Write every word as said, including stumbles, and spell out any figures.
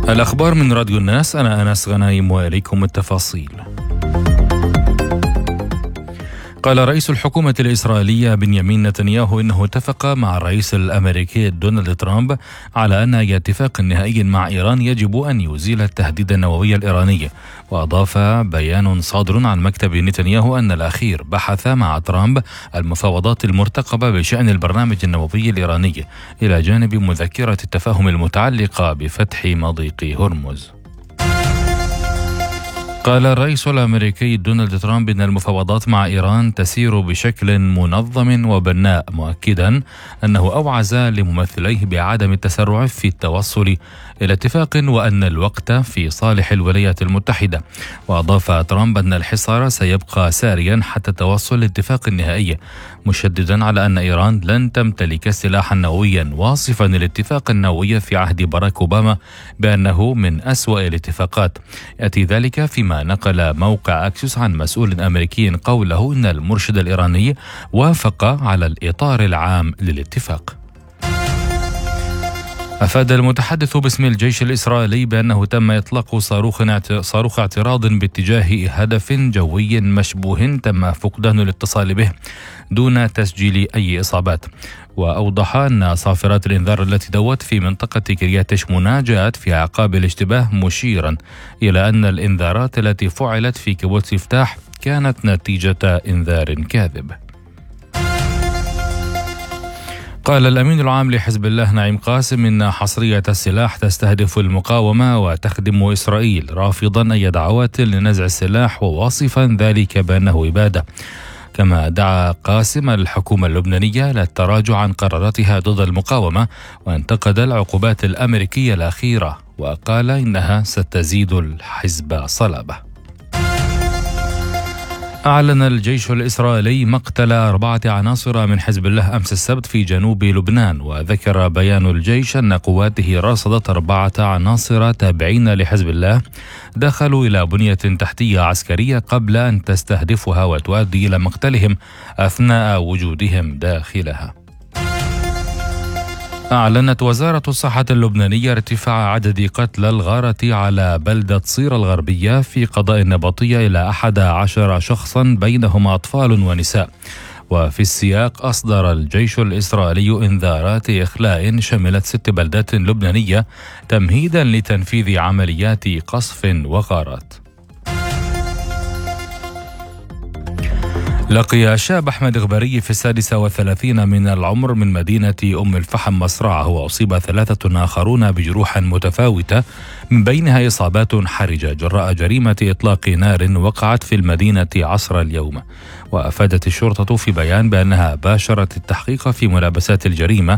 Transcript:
الأخبار من راديو الناس، أنا أنس غنايم وإليكم التفاصيل. قال رئيس الحكومة الإسرائيلية بنيامين نتنياهو إنه اتفق مع الرئيس الأمريكي دونالد ترامب على أن أي اتفاق نهائي مع إيران يجب أن يزيل التهديد النووي الإيراني. وأضاف بيان صادر عن مكتب نتنياهو أن الأخير بحث مع ترامب المفاوضات المرتقبة بشأن البرنامج النووي الإيراني إلى جانب مذكرة التفاهم المتعلقة بفتح مضيق هرمز. قال الرئيس الأمريكي دونالد ترامب إن المفاوضات مع إيران تسير بشكل منظم وبناء، مؤكدا أنه أوعز لممثليه بعدم التسرع في التوصل إلى اتفاق وأن الوقت في صالح الولايات المتحدة. وأضاف ترامب أن الحصار سيبقى ساريا حتى توصل لاتفاق نهائي، مشددا على أن إيران لن تمتلك سلاحا نوويا، واصفا الاتفاق النووي في عهد باراك أوباما بأنه من أسوأ الاتفاقات. يأتي ذلك فيما نقل موقع أكسيوس عن مسؤول أمريكي قوله إن المرشد الإيراني وافق على الإطار العام للاتفاق. أفاد المتحدث باسم الجيش الإسرائيلي بأنه تم إطلاق صاروخ صاروخ اعتراض باتجاه هدف جوي مشبوه تم فقدان الاتصال به دون تسجيل أي إصابات. وأوضح أن صافرات الإنذار التي دوت في منطقة كريات شمونة جاءت في أعقاب الاشتباه، مشيرا إلى أن الإنذارات التي فعلت في كيبوتس يفتاح كانت نتيجة إنذار كاذب. قال الأمين العام لحزب الله نعيم قاسم إن حصرية السلاح تستهدف المقاومة وتخدم إسرائيل، رافضا أي دعوات لنزع السلاح وواصفا ذلك بأنه إبادة. كما دعا قاسم الحكومة اللبنانية للتراجع عن قراراتها ضد المقاومة، وانتقد العقوبات الأمريكية الأخيرة وقال إنها ستزيد الحزب صلابة. أعلن الجيش الإسرائيلي مقتل أربعة عناصر من حزب الله أمس السبت في جنوب لبنان. وذكر بيان الجيش أن قواته رصدت أربعة عناصر تابعين لحزب الله دخلوا إلى بنية تحتية عسكرية قبل أن تستهدفها وتؤدي إلى مقتلهم أثناء وجودهم داخلها. أعلنت وزارة الصحة اللبنانية ارتفاع عدد قتلى الغارة على بلدة صيرة الغربية في قضاء النبطية إلى أحد عشر شخصا بينهم أطفال ونساء. وفي السياق أصدر الجيش الإسرائيلي إنذارات إخلاء شملت ست بلدات لبنانية تمهيدا لتنفيذ عمليات قصف وغارات. لقي الشاب أحمد غبري في السادسة والثلاثين من العمر من مدينة أم الفحم مصرعه، وأصيب ثلاثة آخرون بجروح متفاوتة من بينها إصابات حرجة جراء جريمة إطلاق نار وقعت في المدينة عصر اليوم. وأفادت الشرطة في بيان بأنها باشرت التحقيق في ملابسات الجريمة